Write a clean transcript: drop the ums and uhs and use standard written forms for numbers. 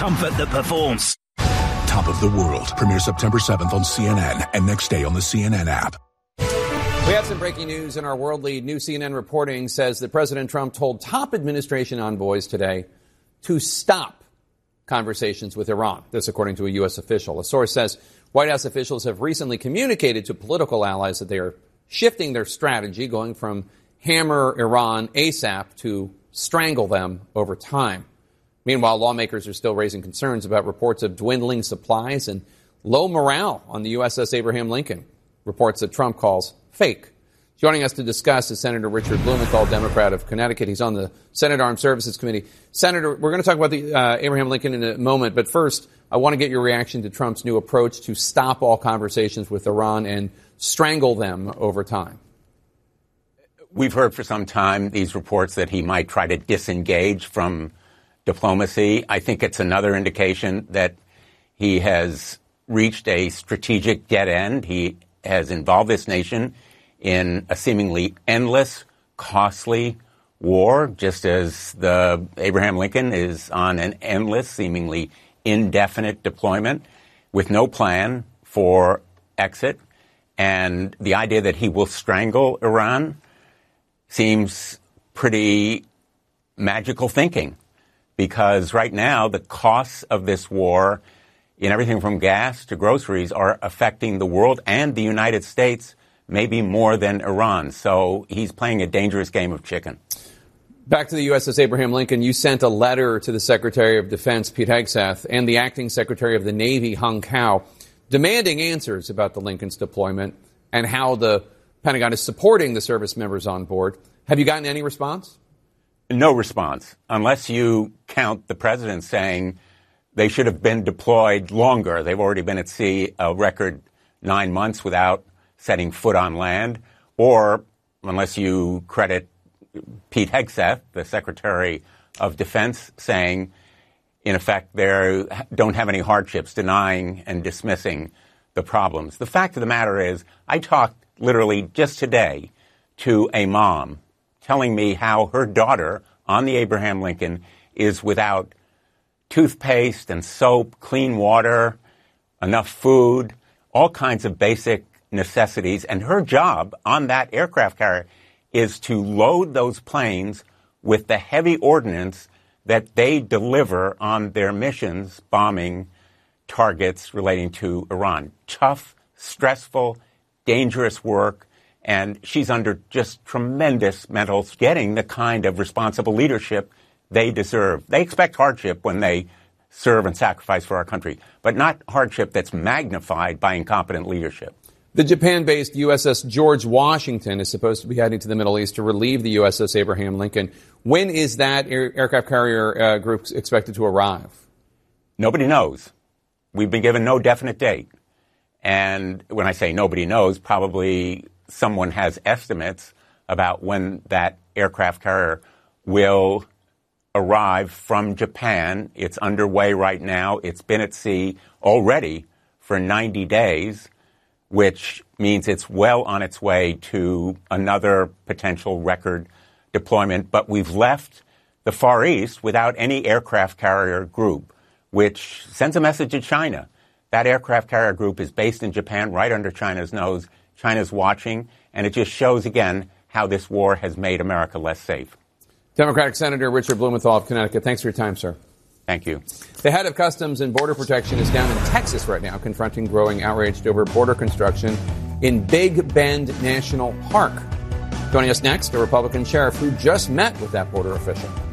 comfort that performs. Top of the World premieres September 7th on CNN and next day on the CNN app. We have some breaking news in our world lead. New CNN reporting says that President Trump told top administration envoys today to stop conversations with Iran. This according to a U.S. official. A source says White House officials have recently communicated to political allies that they are shifting their strategy, going from hammer Iran ASAP to strangle them over time. Meanwhile, lawmakers are still raising concerns about reports of dwindling supplies and low morale on the USS Abraham Lincoln, reports that Trump calls fake. Joining us to discuss is Senator Richard Blumenthal, Democrat of Connecticut. He's on the Senate Armed Services Committee. Senator, we're going to talk about the Abraham Lincoln in a moment, but first, I want to get your reaction to Trump's new approach to stop all conversations with Iran and strangle them over time. We've heard for some time these reports that he might try to disengage from diplomacy. I think it's another indication that he has reached a strategic dead end. He has involved this nation in a seemingly endless, costly war, just as the Abraham Lincoln is on an endless, seemingly indefinite deployment with no plan for exit. And the idea that he will strangle Iran seems pretty magical thinking, because right now the costs of this war in everything from gas to groceries are affecting the world and the United States maybe more than Iran. So he's playing a dangerous game of chicken. Back to the USS Abraham Lincoln, you sent a letter to the Secretary of Defense, Pete Hegseth, and the acting Secretary of the Navy, Hung Cao, demanding answers about the Lincoln's deployment and how the Pentagon is supporting the service members on board. Have you gotten any response? No response, unless you count the president saying they should have been deployed longer. They've already been at sea a record 9 months without setting foot on land, or unless you credit Pete Hegseth, the Secretary of Defense, saying, in effect, they don't have any hardships, denying and dismissing the problems. The fact of the matter is, I talked literally just today to a mom telling me how her daughter on the Abraham Lincoln is without toothpaste and soap, clean water, enough food, all kinds of basic necessities. And her job on that aircraft carrier is to load those planes with the heavy ordnance that they deliver on their missions, bombing targets relating to Iran. Tough, stressful, dangerous work. And she's under just tremendous mental, getting the kind of responsible leadership they deserve. They expect hardship when they serve and sacrifice for our country, but not hardship that's magnified by incompetent leadership. The Japan-based USS George Washington is supposed to be heading to the Middle East to relieve the USS Abraham Lincoln. When is that aircraft carrier group expected to arrive? Nobody knows. We've been given no definite date. And when I say nobody knows, probably someone has estimates about when that aircraft carrier will arrive from Japan. It's underway right now. It's been at sea already for 90 days. Which means it's well on its way to another potential record deployment. But we've left the Far East without any aircraft carrier group, which sends a message to China. That aircraft carrier group is based in Japan, right under China's nose. China's watching, and it just shows again how this war has made America less safe. Democratic Senator Richard Blumenthal of Connecticut, thanks for your time, sir. Thank you. The head of Customs and Border Protection is down in Texas right now, confronting growing outrage over border construction in Big Bend National Park. Joining us next, a Republican sheriff who just met with that border official.